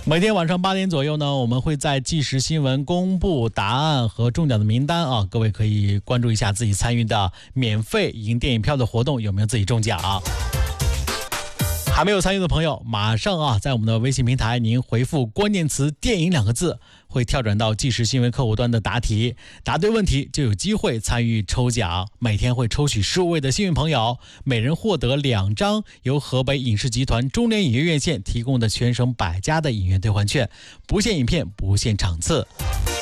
每天晚上8点左右呢，我们会在即时新闻公布答案和中奖的名单啊，各位可以关注一下自己参与的免费赢电影票的活动有没有自己中奖。还没有参与的朋友，马上啊，在我们的微信平台，您回复关键词“电影”2个字，会跳转到即时新闻客户端的答题，答对问题就有机会参与抽奖。每天会抽取15位的幸运朋友，每人获得2张由河北影视集团中联影业院线提供的全省100家的影院兑换券，不限影片，不限场次。